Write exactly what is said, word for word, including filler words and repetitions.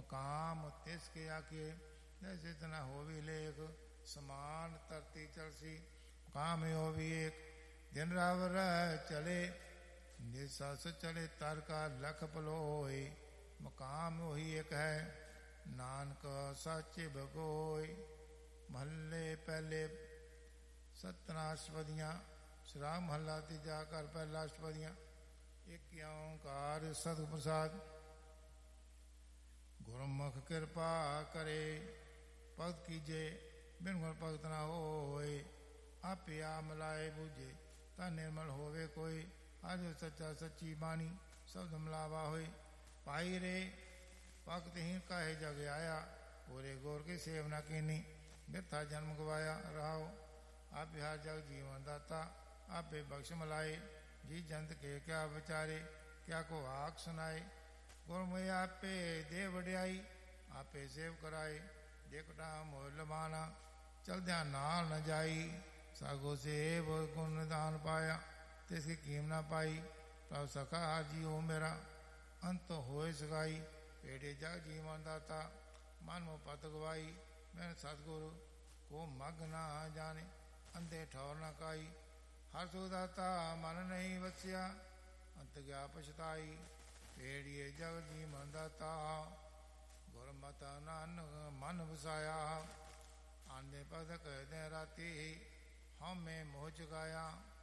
ਮੁਕਾਮ ਤਿਸ ਕੇ ਆਖੇ ਜੈਸੇ ਤਨਾ ਹੋਵੀ ਲੇਖ ਸਮਾਨ ਧਰਤੀ ਚਲਸੀ ਕਾਮ ਹੋ ਵੀ ਏਕ ਦਿਨ ਰਾਵ ਰਹਿ ਚਲੇ ਨਿਸਸ ਚਲੇ ਤਰ ਕਾ ਲਖ ਪਲੋਏ ਮੁਕਾਮ ਉਹੀ ਇੱਕ ਹੈ ਨਾਨਕ ਸਾਚੇ ਭਗੋਏ। ਮਹੱਲੇ ਪਹਿਲੇ ਸਤਰਾਂ ਅਸ਼ਟਪਦੀਆਂ ਸ਼ਰਾਬ ਮਹੱਲਾ ਤੀਜਾ ਘਰ ਪਹਿਲਾ ਅਸ਼ਟਪਦੀਆਂ। ਇੱਕ ਓਂਕਾਰ ਸਤਿਗੁਰ ਪ੍ਰਸਾਦ। ਗੁਰਮੁਖ ਕਿਰਪਾ ਕਰੇ ਭਗਤ ਕੀਜੇ ਬਿਨ ਗੁਰ ਭਗਤ ਨਾ ਹੋਏ। ਆਪੇ ਆ ਮਿਲਾਏ ਬੂਝੇ ਤਾਂ ਨਿਰਮਲ ਹੋਵੇ ਕੋਈ। ਅੱਜ ਸੱਚਾ ਸੱਚੀ ਬਾਣੀ ਸ਼ਬਦ ਮਿਲਾਵਾ ਹੋਏ। ਪਾਈ ਰੇ ਭਗਤ ਹੀ ਕਾਹੇ ਜਗ ਆਇਆ ਪੂਰੇ ਗੌਰ ਕੇ ਸੇਵ ਨਾ ਕੀਨੀ ਬਿਰਥਾ ਜਨਮ ਗਵਾਇਆ ਰਹਾਓ। ਆਪੇ ਹਰ ਜਗ ਜੀਵਨ ਦਾਤਾ ਆਪੇ ਬਖਸ਼ ਮਲਾਏ। ਜੀ ਜੰਤ ਕੇ ਕਿਆ ਵਿਚਾਰੇ ਕਿਆ ਕੋ ਆਖ ਸੁਨਾਏ। ਗੁਰਮੁਖ ਆਪੇ ਦੇ ਵਡਿਆਈ ਆਪੇ ਸੇਵ ਕਰਾਏ। ਦੇਖਟਾ ਮੋਹ ਲਵਾਣਾ ਚਲਦਿਆਂ ਨਾਲ ਨ ਜਾਈ। ਸਾਗੋ ਸੇਵ ਗੁਣ ਦਾਨ ਪਾਇਆ ਤਿਸ ਕੀ ਕੀਮ ਨਾ ਪਾਈ। ਪ੍ਰਭ ਸਖਾ ਜੀਓ ਮੇਰਾ ਅੰਤ ਹੋਏ ਸਗਾਈ। ਪੇੜੇ ਜਗ ਜੀਵਨ ਦਾਤਾ ਮਨ ਮੋ ਪਤ ਗਵਾਈ। ਮੈਂ ਸਤਿਗੁਰੂ ਕੋ ਮਗ ਨਾ ਜਾਣੇ ਅੰਧੇ ਠੌਰ ਨਾ ਕਾਈ। ਹਰ ਸੁਦਾਤਾ ਮਨ ਨਹੀਂ ਵਸਿਆ ਅੰਤ ਗਿਆ ਪਛਤਾਈ। ਪੇੜੀਏ ਜਗ ਜੀਵਨ ਦਾਤਾ ਗੁਰਮਤਿ ਨਾਨਕ ਮਨ ਵਸਾਇਆ। ਆਂਦੇ ਭਗਤ ਕਹਿਦੇ ਰਾਤੀ ਹਉਮੈ ਮੋਹ ਚੁਕਾਇਆ।